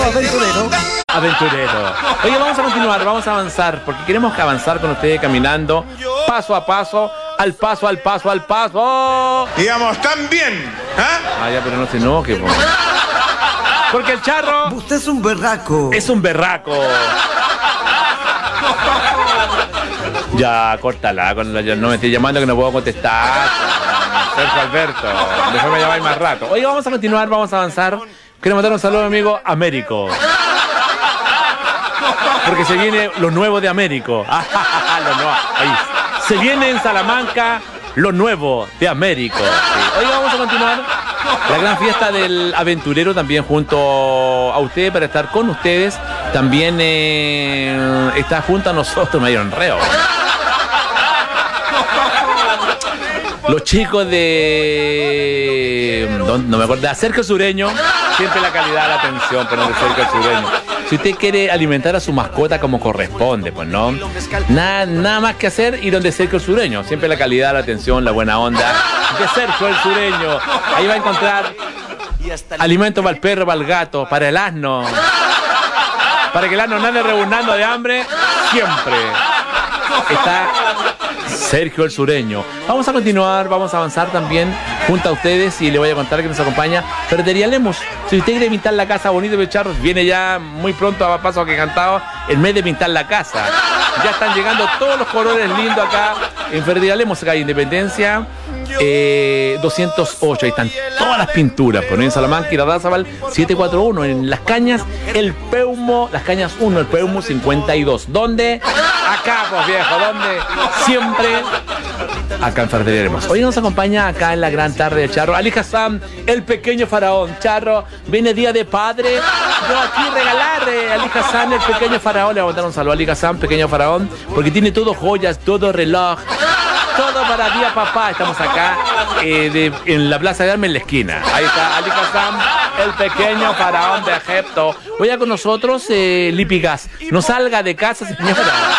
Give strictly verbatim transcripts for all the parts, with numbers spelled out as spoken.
aventurero. Aventurero. Oye, vamos a continuar, vamos a avanzar, porque queremos avanzar con ustedes caminando paso a paso, al paso, al paso, al paso. Digamos, tan bien. ¿Eh? Ah, ya, pero no se enoje, po. Porque el charro Usted es un berraco. es un berraco. Ya, córtala, con la- no me estoy llamando que no puedo contestar. Sergio Alberto, después me llamáis más rato. Oye, vamos a continuar, vamos a avanzar. Quiero mandar un saludo a mi amigo Américo. Porque se viene lo nuevo de Américo. Lo nuevo. Ahí. Se viene en Salamanca lo nuevo de Américo. Sí. Hoy vamos a continuar la gran fiesta del aventurero también junto a ustedes para estar con ustedes. También eh, está junto a nosotros, me dieron reo. Los chicos de... No, no me acuerdo, de Acerca Sureño. Siempre la calidad, la atención, pero de Acerca Sureño. Si usted quiere alimentar a su mascota como corresponde, pues no. Nada, nada más que hacer, ir donde Sergio el Sureño. Siempre la calidad, la atención, la buena onda. De Sergio el Sureño. Ahí va a encontrar alimento para el perro, para el gato, para el asno. Para que el asno no ande rebuznando de hambre. Siempre está Sergio el Sureño. Vamos a continuar, vamos a avanzar también junto a ustedes y le voy a contar que nos acompaña Ferretería Lemus. Si usted quiere pintar la casa bonito de charros, viene ya muy pronto a paso que cantado el mes de pintar la casa. Ya están llegando todos los colores lindos acá en Ferretería Lemus, acá en Independencia eh, doscientos ocho. Ahí están todas las pinturas. Por en Salamanca y Radazabal setecientos cuarenta y uno. En Las Cañas, el Peumo, Las Cañas uno, el Peumo cincuenta y dos. ¿Dónde? Acá, pues viejo, ¿dónde? Siempre acá en Ferretería Lemus. Hoy nos acompaña acá en la gran tarde de Charro Ali Hassan, el pequeño faraón. Charro, viene día de padre. Yo aquí regalarle a Ali Hassan, el pequeño faraón. Le voy a mandar un saludo a Ali Hassan, pequeño faraón, porque tiene todo joyas, todo reloj, todo para día papá. Estamos acá eh, de, en la Plaza de Armas, en la esquina. Ahí está Ali Hassan, el pequeño faraón de Egipto. Voy a con nosotros, eh, Lipigas. No salga de casa, señora,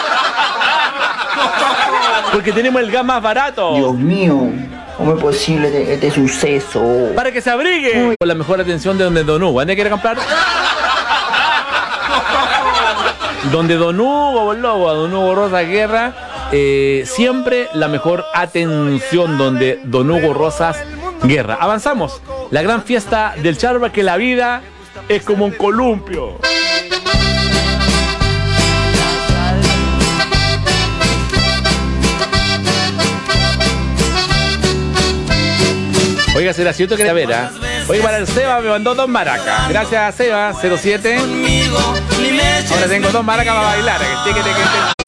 porque tenemos el gas más barato. Dios mío, ¿cómo es posible este, este suceso? Para que se abrigue. Uy. Con la mejor atención de donde Don Hugo. ¿Dónde quiere comprar? Donde Don Hugo, el lobo, a Don Hugo Rosas Guerra. Eh, siempre la mejor atención donde Don Hugo Rosas Guerra. Avanzamos. La gran fiesta del charro, que la vida es como un columpio. Oiga, será cierto que la vera. Oiga, para el Seba me mandó dos maracas. Gracias, Seba, cero siete. Ahora tengo dos maracas para bailar. Que